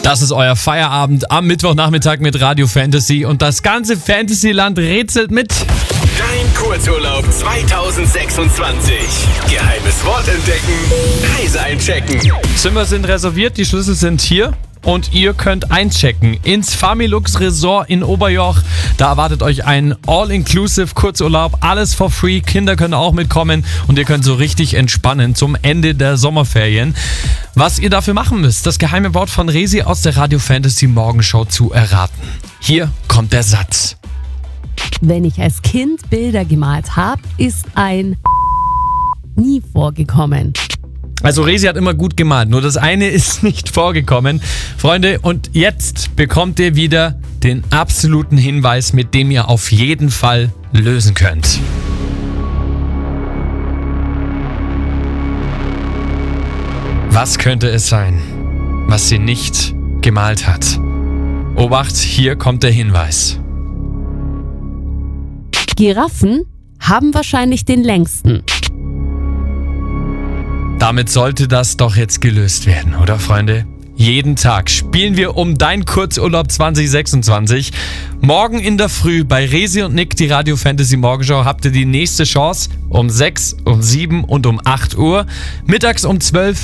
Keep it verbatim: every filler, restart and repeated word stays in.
Das ist euer Feierabend am Mittwochnachmittag mit Radio Fantasy und das ganze Fantasyland rätselt mit. Dein Kurzurlaub zweitausendsechsundzwanzig. Geheimes Wort entdecken, Reise einchecken. Zimmer sind reserviert, die Schlüssel sind hier. Und ihr könnt einchecken ins Familux Resort in Oberjoch. Da erwartet euch ein All-Inclusive Kurzurlaub, alles for free. Kinder können auch mitkommen und ihr könnt so richtig entspannen zum Ende der Sommerferien. Was ihr dafür machen müsst, das geheime Wort von Resi aus der Radio Fantasy Morgenshow zu erraten. Hier kommt der Satz. Wenn ich als Kind Bilder gemalt habe, ist ein nie vorgekommen. Also Resi hat immer gut gemalt, nur das eine ist nicht vorgekommen. Freunde, und jetzt bekommt ihr wieder den absoluten Hinweis, mit dem ihr auf jeden Fall lösen könnt. Was könnte es sein, was sie nicht gemalt hat? Obacht, hier kommt der Hinweis. Giraffen haben wahrscheinlich den längsten. Damit sollte das doch jetzt gelöst werden, oder Freunde? Jeden Tag spielen wir um dein Kurzurlaub zwanzig sechsundzwanzig. Morgen in der Früh bei Resi und Nick, die Radio Fantasy Morgenshow, habt ihr die nächste Chance um sechs, um sieben und um acht Uhr. Mittags um zwölf